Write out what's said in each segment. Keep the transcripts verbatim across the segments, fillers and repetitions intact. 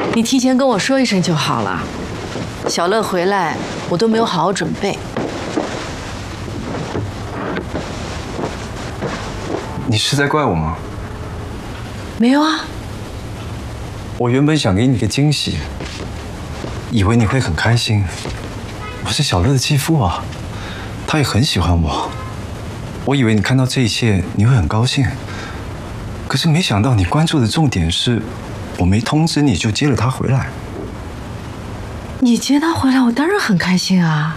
你提前跟我说一声就好了。小乐回来，我都没有好好准备。 你是在怪我吗？ 没有啊。 我原本想给你个惊喜，以为你会很开心。我是小乐的继父啊，他也很喜欢我。我以为你看到这一切你会很高兴，可是没想到你关注的重点是，我没通知你就接了他回来。 你接他回来，我当然很开心啊。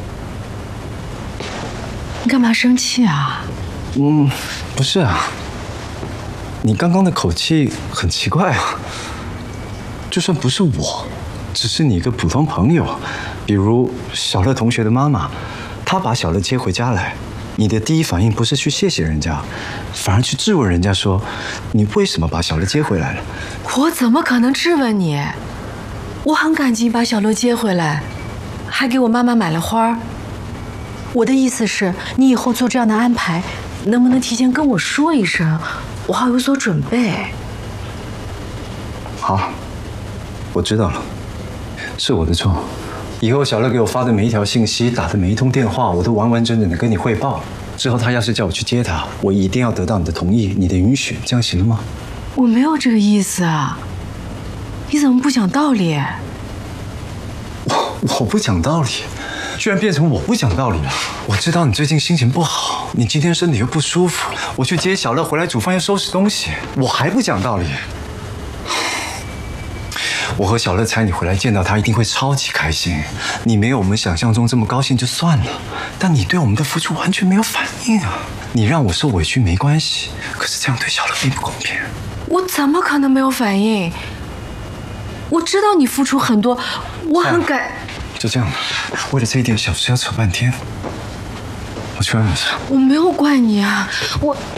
你干嘛生气啊？ 嗯，不是啊。你刚刚的口气很奇怪啊。就算不是我，只是你一个普通朋友，比如小乐同学的妈妈，她把小乐接回家来，你的第一反应不是去谢谢人家，反而去质问人家说，你为什么把小乐接回来了？ 我怎么可能质问你？我很感激把小乐接回来，还给我妈妈买了花。我的意思是，你以后做这样的安排，能不能提前跟我说一声，我好有所准备？ 好，我知道了，是我的错。以后小乐给我发的每一条信息，打的每一通电话，我都完完整整的跟你汇报。之后他要是叫我去接他，我一定要得到你的同意，你的允许，这样行了吗？ 我没有这个意思啊。你怎么不讲道理？ 我我不讲道理，居然变成我不讲道理了。我知道你最近心情不好，你今天身体又不舒服，我去接小乐回来煮饭要收拾东西，我还不讲道理。我和小乐猜你回来见到他一定会超级开心，你没有我们想象中这么高兴就算了，但你对我们的付出完全没有反应啊！你让我受委屈没关系，可是这样对小乐并不公平。 我怎么可能没有反应？我知道你付出很多，我很感…… 就这样吧，为了这一点小事要扯半天，我去外面吃。 我没有怪你啊，我。